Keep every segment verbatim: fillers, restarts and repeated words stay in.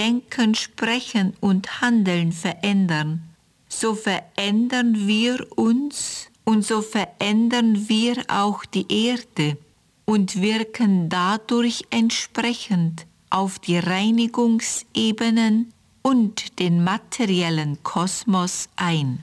Denken, Sprechen und Handeln verändern, so verändern wir uns und so verändern wir auch die Erde und wirken dadurch entsprechend auf die Reinigungsebenen und den materiellen Kosmos ein.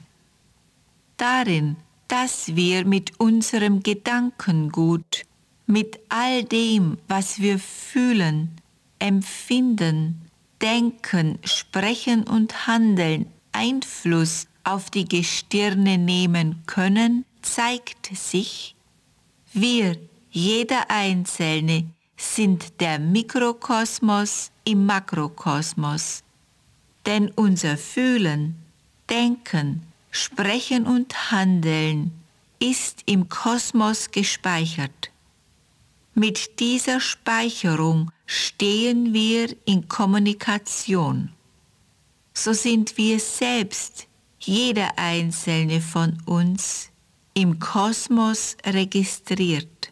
Darin, dass wir mit unserem Gedankengut, mit all dem, was wir fühlen, empfinden, denken, sprechen und handeln, Einfluss auf die Gestirne nehmen können, zeigt sich, wir, jeder Einzelne, sind der Mikrokosmos im Makrokosmos. Denn unser Fühlen, Denken, Sprechen und Handeln ist im Kosmos gespeichert. Mit dieser Speicherung stehen wir in Kommunikation. So sind wir selbst, jeder einzelne von uns, im Kosmos registriert.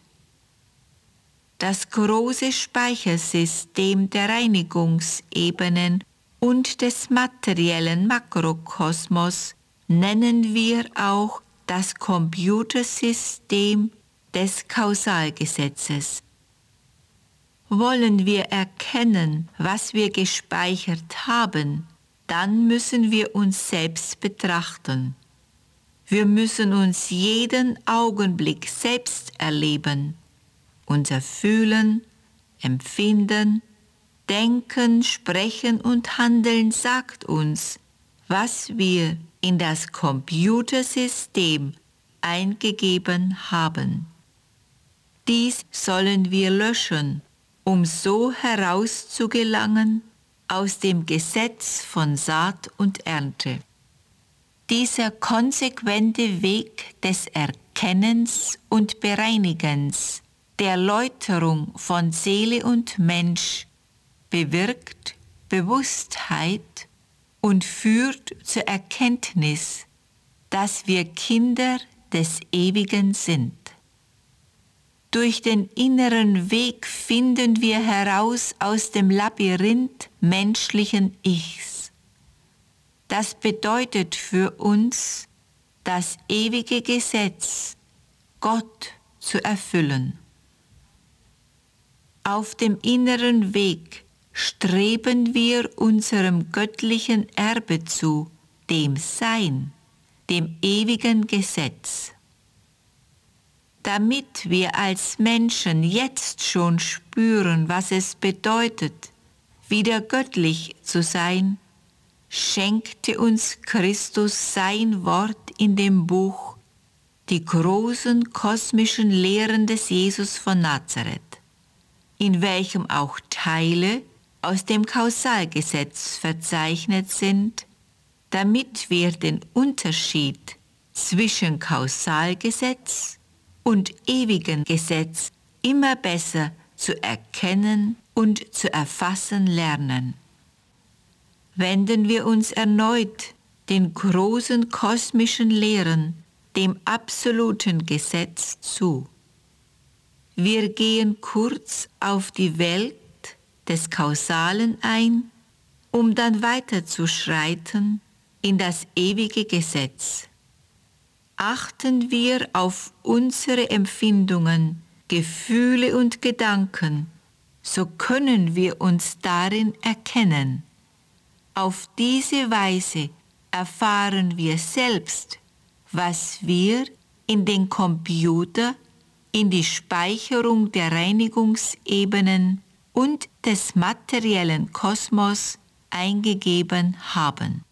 Das große Speichersystem der Reinigungsebenen und des materiellen Makrokosmos nennen wir auch das Computersystem des Kausalgesetzes. Wollen wir erkennen, was wir gespeichert haben, dann müssen wir uns selbst betrachten. Wir müssen uns jeden Augenblick selbst erleben, unser Fühlen, Empfinden, Denken, Sprechen und Handeln sagt uns, was wir in das Computersystem eingegeben haben. Dies sollen wir löschen, um so herauszugelangen aus dem Gesetz von Saat und Ernte. Dieser konsequente Weg des Erkennens und Bereinigens, der Läuterung von Seele und Mensch, bewirkt Bewusstheit und führt zur Erkenntnis, dass wir Kinder des Ewigen sind. Durch den inneren Weg finden wir heraus aus dem Labyrinth menschlichen Ichs. Das bedeutet für uns, das ewige Gesetz, Gott zu erfüllen. Auf dem inneren Weg streben wir unserem göttlichen Erbe zu, dem Sein, dem ewigen Gesetz. Damit wir als Menschen jetzt schon spüren, was es bedeutet, wieder göttlich zu sein, schenkte uns Christus sein Wort in dem Buch Die großen kosmischen Lehren des Jesus von Nazareth, in welchem auch Teile aus dem Kausalgesetz verzeichnet sind, damit wir den Unterschied zwischen Kausalgesetz und ewigen Gesetz immer besser zu erkennen und zu erfassen lernen. Wenden wir uns erneut den großen kosmischen Lehren, dem absoluten Gesetz zu. Wir gehen kurz auf die Welt des Kausalen ein, um dann weiterzuschreiten in das ewige Gesetz. Achten wir auf unsere Empfindungen, Gefühle und Gedanken, so können wir uns darin erkennen. Auf diese Weise erfahren wir selbst, was wir in den Computer, in die Speicherung der Reinigungsebenen und des materiellen Kosmos eingegeben haben.